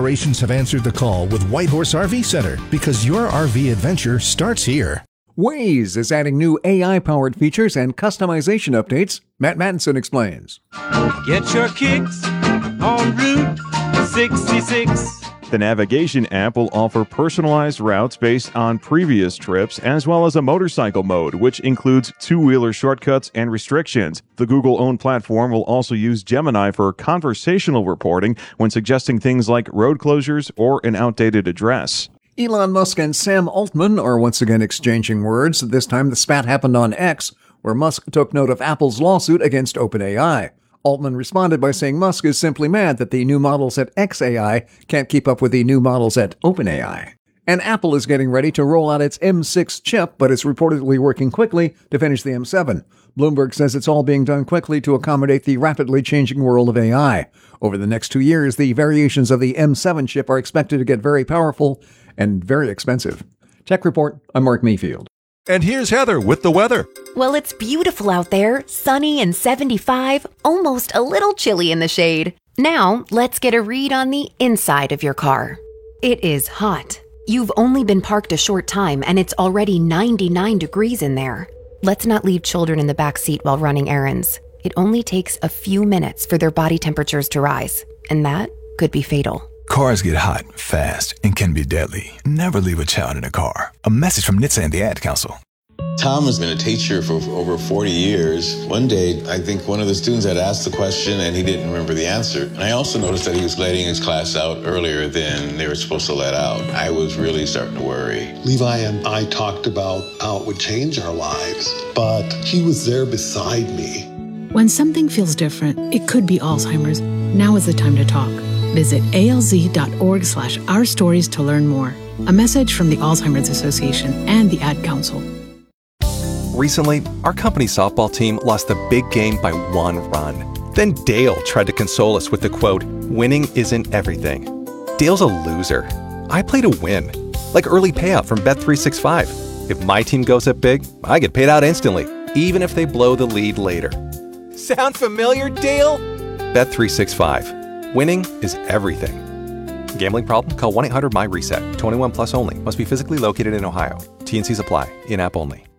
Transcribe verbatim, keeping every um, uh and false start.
generations have answered the call with Whitehorse R V Center because your R V adventure starts here. Waze is adding new A I-powered features and customization updates. Matt Mattinson explains. Get your kicks on Route sixty-six. The navigation app will offer personalized routes based on previous trips, as well as a motorcycle mode, which includes two-wheeler shortcuts and restrictions. The Google-owned platform will also use Gemini for conversational reporting when suggesting things like road closures or an outdated address. Elon Musk and Sam Altman are once again exchanging words. This time the spat happened on X, where Musk took note of Apple's lawsuit against OpenAI. Altman responded by saying Musk is simply mad that the new models at X A I can't keep up with the new models at OpenAI. And Apple is getting ready to roll out its M six chip, but it's reportedly working quickly to finish the M seven. Bloomberg says it's all being done quickly to accommodate the rapidly changing world of A I. Over the next two years, the variations of the M seven chip are expected to get very powerful and very expensive. Tech Report, I'm Mark Mayfield. And here's Heather with the weather. Well, it's beautiful out there, sunny and seventy-five, almost a little chilly in the shade. Now, let's get a read on the inside of your car. It is hot. You've only been parked a short time and it's already ninety-nine degrees in there. Let's not leave children in the back seat while running errands. It only takes a few minutes for their body temperatures to rise, and that could be fatal. Cars get hot, fast, and can be deadly. Never leave a child in a car. A message from N H T S A and the Ad Council. Tom has been a teacher for over forty years. One day, I think one of the students had asked the question and he didn't remember the answer. And I also noticed that he was letting his class out earlier than they were supposed to let out. I was really starting to worry. Levi and I talked about how it would change our lives, but he was there beside me. When something feels different, it could be Alzheimer's. Now is the time to talk. Visit alz.org slash our stories to learn more. A message from the Alzheimer's Association and the Ad Council. Recently, our company softball team lost the big game by one run. Then Dale tried to console us with the quote, "Winning isn't everything." Dale's a loser. I play to win. Like early payout from Bet three sixty-five. If my team goes up big, I get paid out instantly, even if they blow the lead later. Sound familiar, Dale? Bet three sixty-five. Winning is everything. Gambling problem? Call one eight hundred M Y RESET. twenty-one plus only. Must be physically located in Ohio. T and Cs apply. In-app only.